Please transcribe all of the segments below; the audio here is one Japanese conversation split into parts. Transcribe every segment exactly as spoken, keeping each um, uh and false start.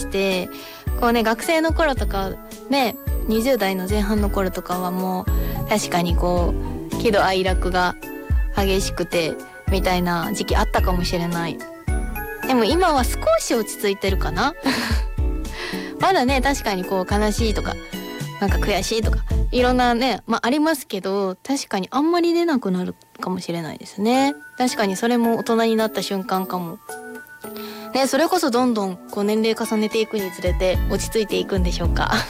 してこうね学生の頃とかねにじゅう代の前半の頃とかはもう確かにこう喜怒哀楽が激しくてみたいな時期あったかもしれない。でも今は少し落ち着いてるかなまだね確かにこう悲しいとかなんか悔しいとかいろんなね、まあ、ありますけど確かにあんまり出なくなるかもしれないですね。確かにそれも大人になった瞬間かもね。それこそどんどんこう年齢重ねていくにつれて落ち着いていくんでしょうか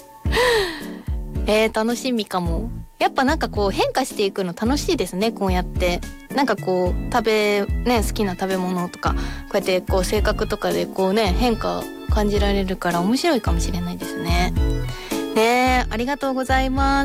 えー、楽しみかも。やっぱなんかこう変化していくの楽しいですね。こうやってなんかこう食べね好きな食べ物とかこうやってこう性格とかでこうね変化感じられるから面白いかもしれないですね。ねえありがとうございます。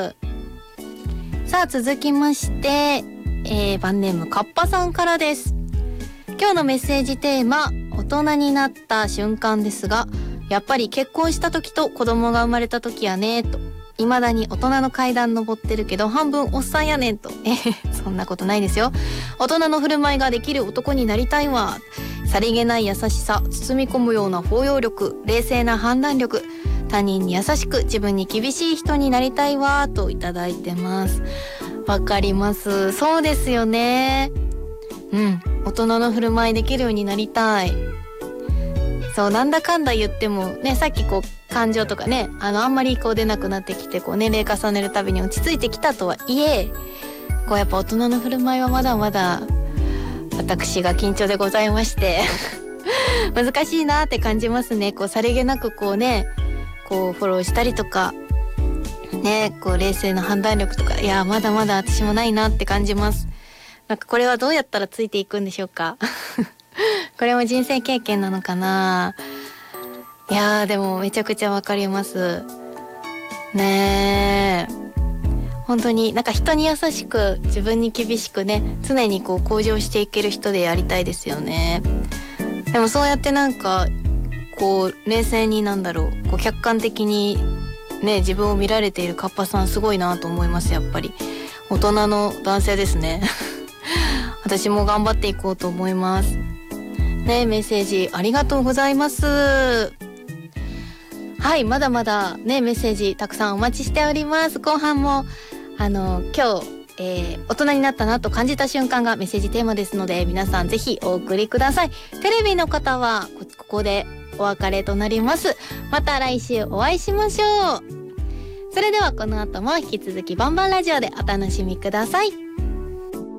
さあ続きまして、えー、バンネームカッパさんからです。今日のメッセージテーマ大人になった瞬間ですが、やっぱり結婚した時と子供が生まれた時やねと。未だに大人の階段登ってるけど半分おっさんやねんと。えそんなことないですよ。大人の振る舞いができる男になりたいわ。さりげない優しさ、包み込むような包容力、冷静な判断力、他人に優しく自分に厳しい人になりたいわといただいてます。わかります。そうですよね。うん大人の振る舞いできるようになりたい。そうなんだかんだ言ってもねさっきこう感情とかねあのあんまりこう出なくなってきてこう年齢重ねるたびに落ち着いてきたとはいえこうやっぱ大人の振る舞いはまだまだ私が緊張でございまして難しいなって感じますね。こうさりげなくこうねこうフォローしたりとかねこう冷静な判断力とかいやまだまだ私もないなって感じます。なんかこれはどうやったらついていくんでしょうかこれも人生経験なのかな。いやーでもめちゃくちゃわかりますね。本当になんか人に優しく自分に厳しくね常にこう向上していける人でやりたいですよね。でもそうやってなんかこう冷静になんだろうこう客観的にね自分を見られているカッパさんすごいなと思います。やっぱり大人の男性ですね私も頑張っていこうと思いますね。メッセージありがとうございます。はいまだまだねメッセージたくさんお待ちしております。後半もあの今日、えー、大人になったなと感じた瞬間がメッセージテーマですので皆さんぜひお送りください。テレビの方はこ、ここでお別れとなります。また来週お会いしましょう。それではこの後も引き続きバンバンラジオでお楽しみください。